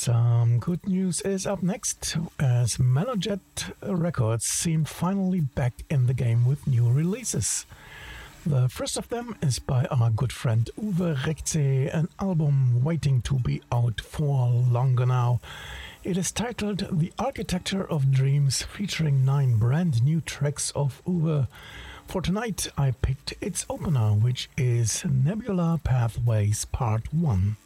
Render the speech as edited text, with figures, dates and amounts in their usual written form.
Some good news is up next, as Melojet Records seem finally back in the game with new releases. The first of them is by our good friend Uwe Rechtse, an album waiting to be out for longer now. It is titled The Architecture of Dreams, featuring 9 brand new tracks of Uwe. For tonight I picked its opener, which is Nebula Pathways Part 1.